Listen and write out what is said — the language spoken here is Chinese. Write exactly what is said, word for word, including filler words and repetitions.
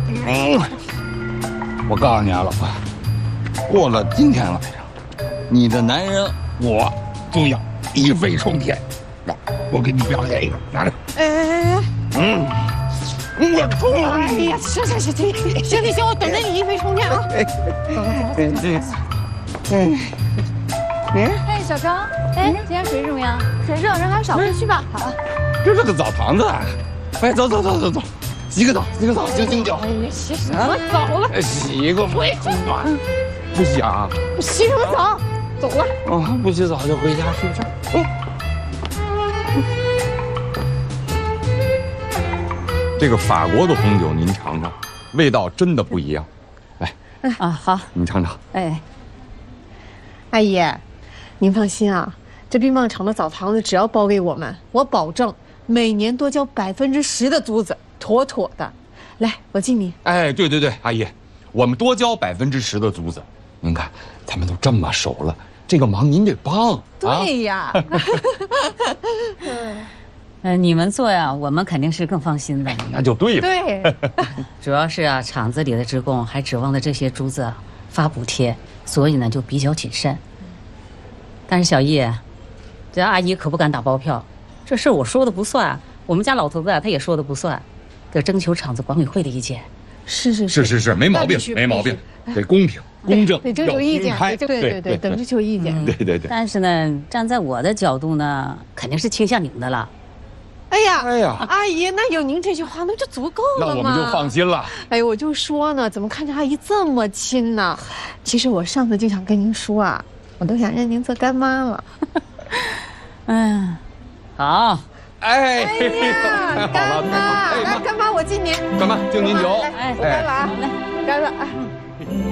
嗯，我告诉你啊，老婆，过了今天晚上，你的男人我就要一飞冲天。来，我给你表演一个，拿着。 哎哎哎， 嗯，我冲！ 哎呀，行行行行行行行，我等着你一飞冲天啊！ 哎，这，嗯， 哎，小张，哎，今天水怎么样？水热，人还少，快去吧。好。 这是个澡堂子。哎，走走走走走，洗个澡，洗个澡，醒醒脚。 哎呀，洗什么澡了？ 洗个不洗暖，不洗啊？ 洗什么澡？走了。 哦，不洗澡就回家睡觉。哦。这个法国的红酒您尝尝，味道真的不一样。来， 啊，好， 你尝尝。 哎， 阿姨，您放心啊，这冰棒厂的澡堂子只要包给我们，我保证每年多交百分之十的租子，妥妥的。来，我敬你。 哎，对对对，阿姨，我们多交百分之十的租子。您看，咱们都这么熟了，这个忙您得帮。 对呀。 呃，你们做呀，我们肯定是更放心的。 那就对了。 对， 主要是啊，厂子里的职工还指望着这些珠子发补贴，所以呢就比较谨慎。但是小易，这阿姨可不敢打包票，这事我说的不算，我们家老头子啊他也说的不算，得征求厂子管委会的意见。 是是是是是，没毛病，没毛病，得公平公正， 得征求意见，对对对，得征求意见。 对对对。 但是呢，站在我的角度呢，肯定是倾向你们的了。 哎呀， 哎呀， 阿姨，那有您这句话，那就足够了嘛。 那我们就放心了。 哎，我就说呢，怎么看着阿姨这么亲呢？其实我上次就想跟您说啊，我都想认您做干妈了。 嗯，好。 哎呀，干妈，来，干妈，我敬您。 干妈敬您酒。 哎，干了啊，来，干了啊。